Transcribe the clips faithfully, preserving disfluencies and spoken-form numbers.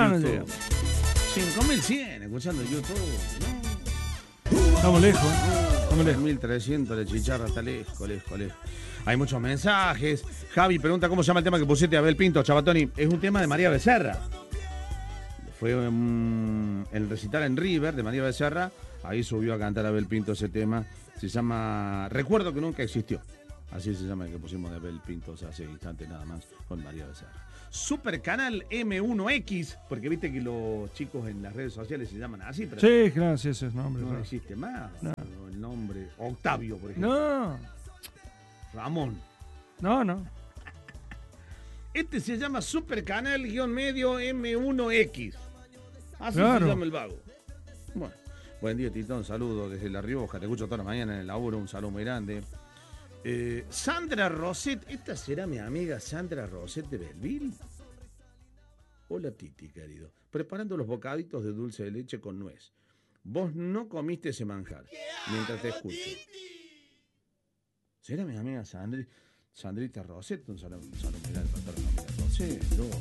no YouTube. llegamos. cinco mil cien escuchando YouTube. No. Estamos lejos. Estamos lejos. mil trescientos de chicharra, está lejos, lejos, lejos. Hay muchos mensajes. Javi pregunta cómo se llama el tema que pusiste a Abel Pinto, Chabatoni. Es un tema de María Becerra. Fue um, el recital en River de María Becerra. Ahí subió a cantar Abel Pinto ese tema. Se llama Recuerdo que nunca existió. Así se llama el que pusimos de Abel Pinto hace instantes nada más con María Becerra. Super Canal M uno X, porque viste que los chicos en las redes sociales se llaman así, pero Sí, claro, sí, ese es nombre. no claro. existe más. No. El nombre Octavio, por ejemplo. No, Ramón. no, no. Este se llama Super Canal guión medio M uno X. Así Claro. se llama el vago. Bueno, buen día, Titón. Saludos desde La Rioja. Te escucho toda la mañana en el laburo. Un saludo muy grande. Eh, Sandra Roset. ¿Esta será mi amiga Sandra Roset de Belleville? Hola, Titi, querido. Preparando los bocaditos de dulce de leche con nuez. Vos no comiste ese manjar mientras te escucho. ¿Será mi amiga Sandri, Sandrita Roset? Un saludo, un saludo muy grande para toda la familia Roset. No,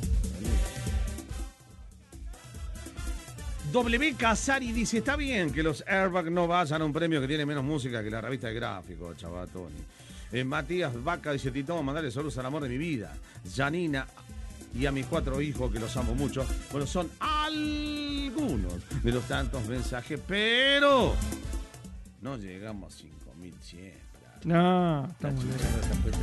W. Casari dice, está bien que los Airbag no vayan a un premio que tiene menos música que la revista de gráficos, Chabatoni. Eh, Matías Vaca dice, Tito, mandarle saludos al amor de mi vida. Janina y a mis cuatro hijos, que los amo mucho. Bueno, son algunos de los tantos mensajes, pero no llegamos a cinco mil cien. No, estamos lejos.